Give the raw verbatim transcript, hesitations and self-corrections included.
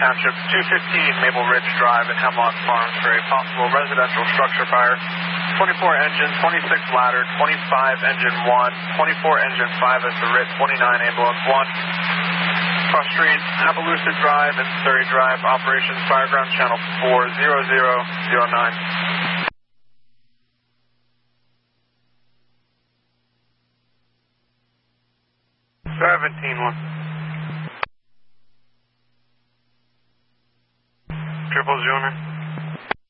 Township, two fifteen Maple Ridge Drive in Hemlock Farms for a possible residential structure fire. twenty-four engine, twenty-six ladder, twenty-five engine one, twenty-four engine five as the R I T, twenty-nine ambulance one. Cross Street, Appaloosa Drive and Surrey Drive, operations Fireground Channel four zero zero zero nine. seventeen one. Triple Junior.